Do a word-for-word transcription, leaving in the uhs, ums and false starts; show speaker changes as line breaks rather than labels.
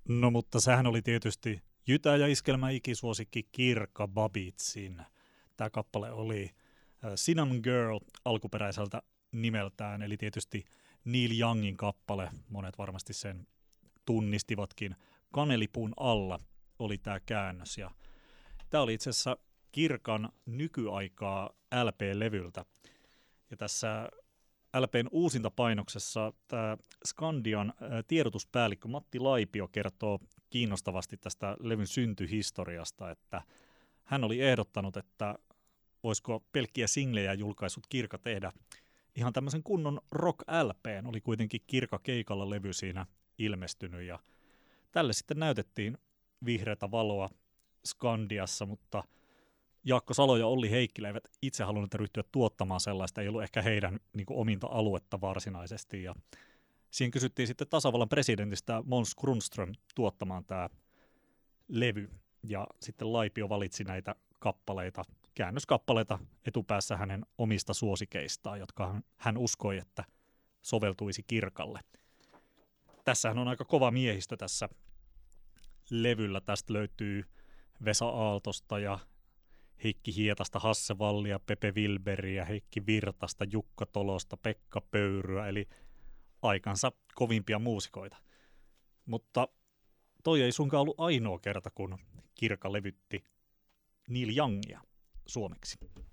No mutta sehän oli tietysti Jytä ja iskelmä ikisuosikki Kirka Babitsin. Tämä kappale oli Cinnamon Girl alkuperäiseltä nimeltään, eli tietysti Neil Youngin kappale. Monet varmasti sen tunnistivatkin. Kanelipuun alla oli tämä käännös. Ja tämä oli itse asiassa Kirkan nykyaikaa L P-levyltä. Ja tässä L P:n uusinta painoksessa tämä Skandian tiedotuspäällikkö Matti Laipio kertoo kiinnostavasti tästä levyn syntyhistoriasta, että hän oli ehdottanut, että voisiko pelkkiä singlejä julkaisut Kirka tehdä ihan tämmöisen kunnon rock-L P:n. Oli kuitenkin Kirka keikalla levy siinä ilmestynyt ja tälle sitten näytettiin vihreätä valoa Skandiassa, mutta Jaakko Salo ja Olli Heikkilä eivät itse halunneet ryhtyä tuottamaan sellaista, ei ollut ehkä heidän niin kuin, ominta aluetta varsinaisesti. Ja siihen kysyttiin sitten tasavallan presidentistä Måns Grundström tuottamaan tämä levy. Ja sitten Laipio valitsi näitä kappaleita, käännöskappaleita etupäässä hänen omista suosikeistaan, jotka hän, hän uskoi, että soveltuisi Kirkalle. Tässähän on aika kova miehistö tässä levyllä. Tästä löytyy Vesa Aaltosta ja Heikki Hietasta, Hasse Vallia, Pepe Wilberiä, Heikki Virtasta, Jukka Tolosta, Pekka Pöyryä, eli aikansa kovimpia muusikoita. Mutta toi ei suinkaan ollut ainoa kerta, kun Kirka levytti Neil Youngia suomeksi.